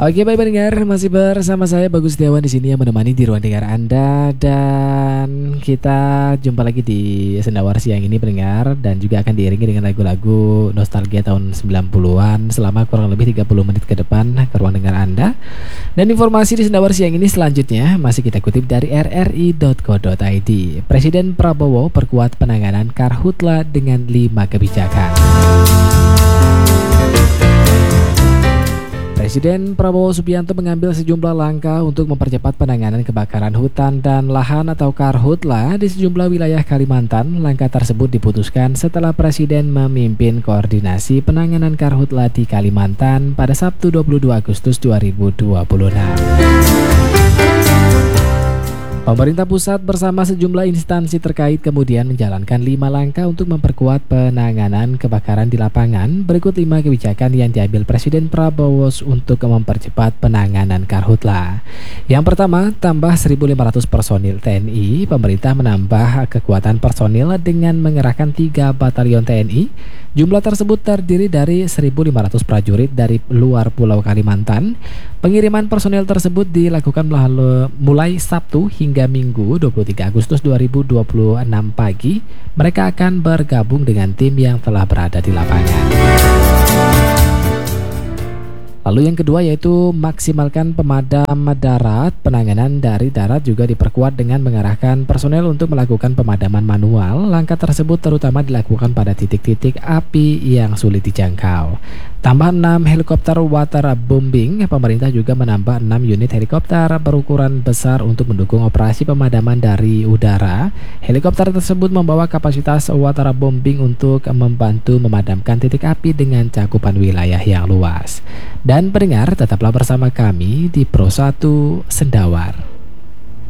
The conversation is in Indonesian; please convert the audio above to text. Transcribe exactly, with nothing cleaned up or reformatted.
Oke, baik pendengar, masih bersama saya Bagus Setiawan di sini yang menemani di ruang dengar Anda, dan kita jumpa lagi di Sendawar siang ini pendengar, dan juga akan diiringi dengan lagu-lagu nostalgia tahun sembilan puluhan selama kurang lebih tiga puluh menit ke depan ke ruang dengar Anda. Dan informasi di Sendawar siang ini selanjutnya masih kita kutip dari r r i dot co dot i d. Presiden Prabowo perkuat penanganan Karhutla dengan lima kebijakan. Presiden Prabowo Subianto mengambil sejumlah langkah untuk mempercepat penanganan kebakaran hutan dan lahan atau Karhutla di sejumlah wilayah Kalimantan. Langkah tersebut diputuskan setelah Presiden memimpin koordinasi penanganan Karhutla di Kalimantan pada Sabtu dua puluh dua Agustus dua ribu dua puluh enam. Pemerintah pusat bersama sejumlah instansi terkait kemudian menjalankan lima langkah untuk memperkuat penanganan kebakaran di lapangan. Berikut lima kebijakan yang diambil Presiden Prabowo untuk mempercepat penanganan Karhutla. Yang pertama, tambah seribu lima ratus personil T N I. Pemerintah menambah kekuatan personil dengan mengerahkan tiga batalion T N I. Jumlah tersebut terdiri dari seribu lima ratus prajurit dari luar Pulau Kalimantan. Pengiriman personel tersebut dilakukan mulai Sabtu hingga Minggu dua puluh tiga Agustus dua ribu dua puluh enam pagi. Mereka akan bergabung dengan tim yang telah berada di lapangan. Lalu yang kedua yaitu maksimalkan pemadam darat. Penanganan dari darat juga diperkuat dengan mengerahkan personel untuk melakukan pemadaman manual. Langkah tersebut terutama dilakukan pada titik-titik api yang sulit dijangkau. Tambah enam helikopter waterbombing. Pemerintah juga menambah enam unit helikopter berukuran besar untuk mendukung operasi pemadaman dari udara. Helikopter tersebut membawa kapasitas waterbombing untuk membantu memadamkan titik api dengan cakupan wilayah yang luas. Dan pendengar, tetaplah bersama kami di Pro satu Sendawar.